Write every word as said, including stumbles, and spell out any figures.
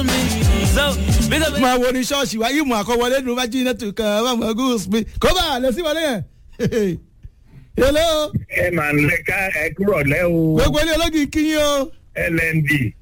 máa wo ní ṣọ́ọ̀ṣì wa yìí mú àkọwọlé nínú bá jí iná tó kàn án mọ̀ gúúsù mi kó bá a lọ sí wọlé yẹn. hello. ẹ máa ń lẹ́ka ẹ kúrọ̀ lẹ́ o. gbogbo ilé ológun kíyìn o. L N D